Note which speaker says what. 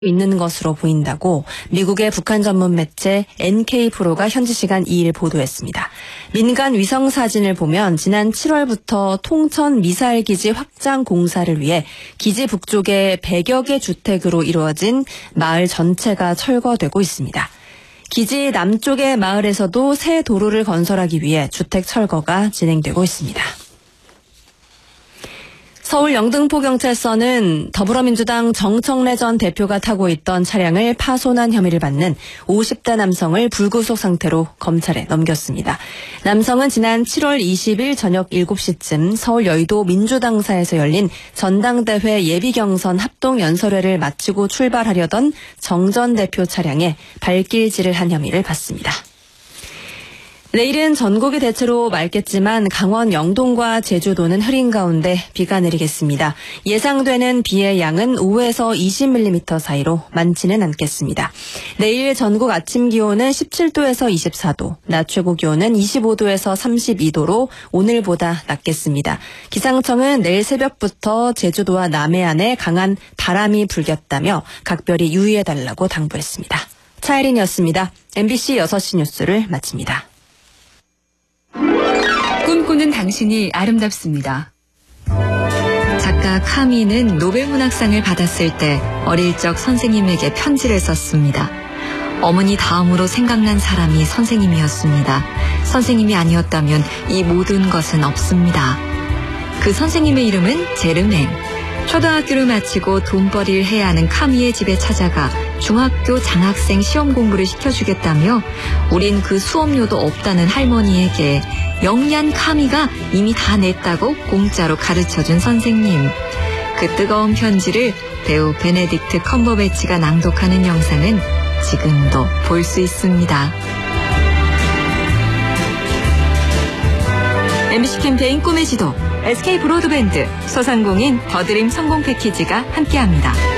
Speaker 1: 있는 것으로 보인다고 미국의 북한 전문 매체 NK프로가 현지 시간 2일 보도했습니다. 민간 위성 사진을 보면 지난 7월부터 통천 미사일 기지 확장 공사를 위해 기지 북쪽에 100여 개 주택으로 이루어진 마을 전체가 철거되고 있습니다. 기지 남쪽의 마을에서도 새 도로를 건설하기 위해 주택 철거가 진행되고 있습니다. 서울 영등포경찰서는 더불어민주당 정청래 전 대표가 타고 있던 차량을 파손한 혐의를 받는 50대 남성을 불구속 상태로 검찰에 넘겼습니다. 남성은 지난 7월 20일 저녁 7시쯤 서울 여의도 민주당사에서 열린 전당대회 예비경선 합동연설회를 마치고 출발하려던 정 전 대표 차량에 발길질을 한 혐의를 받습니다. 내일은 전국이 대체로 맑겠지만 강원 영동과 제주도는 흐린 가운데 비가 내리겠습니다. 예상되는 비의 양은 5에서 20mm 사이로 많지는 않겠습니다. 내일 전국 아침 기온은 17도에서 24도, 낮 최고 기온은 25도에서 32도로 오늘보다 낮겠습니다. 기상청은 내일 새벽부터 제주도와 남해안에 강한 바람이 불겠다며 각별히 유의해달라고 당부했습니다. 차혜린이었습니다. MBC 6시 뉴스를 마칩니다.
Speaker 2: 꿈꾸는 당신이 아름답습니다. 작가 카미는 노벨문학상을 받았을 때 어릴 적 선생님에게 편지를 썼습니다. 어머니 다음으로 생각난 사람이 선생님이었습니다. 선생님이 아니었다면 이 모든 것은 없습니다. 그 선생님의 이름은 제르맹. 초등학교를 마치고 돈벌이를 해야 하는 카미의 집에 찾아가 중학교 장학생 시험 공부를 시켜주겠다며 우린 그 수업료도 없다는 할머니에게 영리한 카미가 이미 다 냈다고 공짜로 가르쳐준 선생님. 그 뜨거운 편지를 배우 베네딕트 컴버배치가 낭독하는 영상은 지금도 볼 수 있습니다. MBC 캠페인 꿈의 지도, SK 브로드밴드, 소상공인 더드림 성공 패키지가 함께합니다.